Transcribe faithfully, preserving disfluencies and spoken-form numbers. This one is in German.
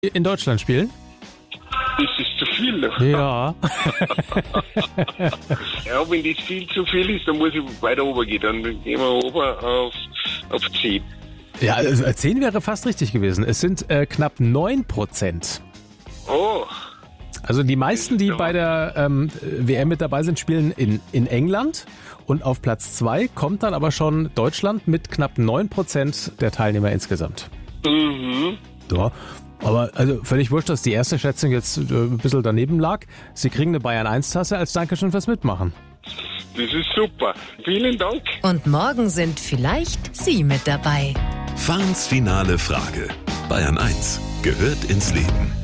in Deutschland spielen? Das ist zu viel. Ja. Ja, wenn das viel zu viel ist, dann muss ich weiter oben gehen. Dann gehen wir ober auf, auf zehn. Ja, also zehn wäre fast richtig gewesen. Es sind äh, knapp neun Prozent. Oh. Also die meisten, die bei der ähm, W M mit dabei sind, spielen in, in England. Und auf Platz zwei kommt dann aber schon Deutschland mit knapp neun Prozent der Teilnehmer insgesamt. Mhm. Ja, aber also völlig wurscht, dass die erste Schätzung jetzt äh, ein bisschen daneben lag. Sie kriegen eine Bayern eins Tasse als Dankeschön fürs Mitmachen. Das ist super. Vielen Dank. Und morgen sind vielleicht Sie mit dabei. Fahns finale Frage. Bayern eins gehört ins Leben.